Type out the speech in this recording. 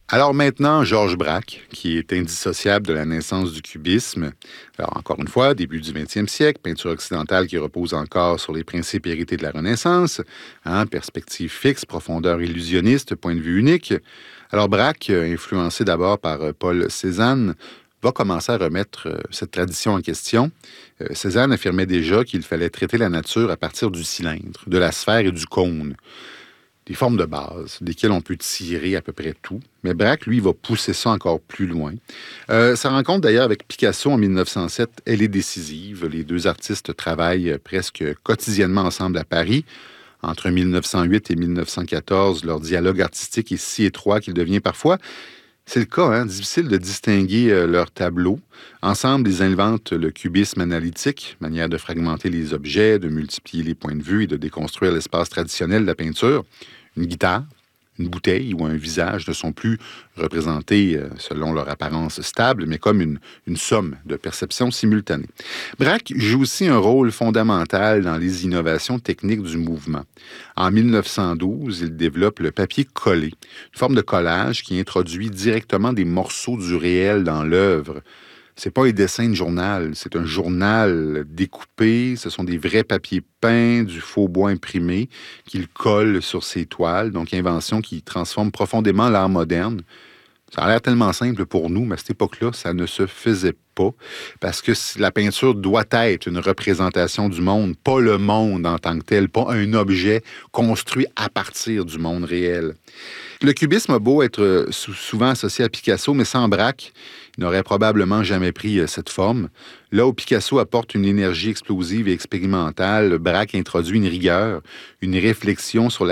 Alors maintenant, Georges Braque, qui est indissociable de la naissance du cubisme. Alors encore une fois, début du 20e siècle, peinture occidentale qui repose encore sur les principes hérités de la Renaissance, perspective fixe, profondeur illusionniste, point de vue unique. Alors Braque, influencé d'abord par Paul Cézanne, va commencer à remettre cette tradition en question. Cézanne affirmait déjà qu'il fallait traiter la nature à partir du cylindre, de la sphère et du cône. Des formes de base, desquelles on peut tirer à peu près tout. Mais Braque, lui, va pousser ça encore plus loin. Sa rencontre, d'ailleurs, avec Picasso en 1907, elle est décisive. Les deux artistes travaillent presque quotidiennement ensemble à Paris. Entre 1908 et 1914, leur dialogue artistique est si étroit qu'il devient parfois, c'est le cas, difficile de distinguer leurs tableaux. Ensemble, ils inventent le cubisme analytique, manière de fragmenter les objets, de multiplier les points de vue et de déconstruire l'espace traditionnel de la peinture. Une guitare, une bouteille ou un visage ne sont plus représentés selon leur apparence stable, mais comme une somme de perceptions simultanées. Braque joue aussi un rôle fondamental dans les innovations techniques du mouvement. En 1912, il développe le papier collé, une forme de collage qui introduit directement des morceaux du réel dans l'œuvre. C'est pas un dessin de journal, c'est un journal découpé. Ce sont des vrais papiers peints, du faux bois imprimé qu'il colle sur ses toiles. Donc, invention qui transforme profondément l'art moderne. Ça a l'air tellement simple pour nous, mais à cette époque-là, ça ne se faisait pas. Parce que la peinture doit être une représentation du monde, pas le monde en tant que tel, pas un objet construit à partir du monde réel. Le cubisme a beau être souvent associé à Picasso, mais sans Braque, il n'aurait probablement jamais pris cette forme. Là où Picasso apporte une énergie explosive et expérimentale, Braque introduit une rigueur, une réflexion sur la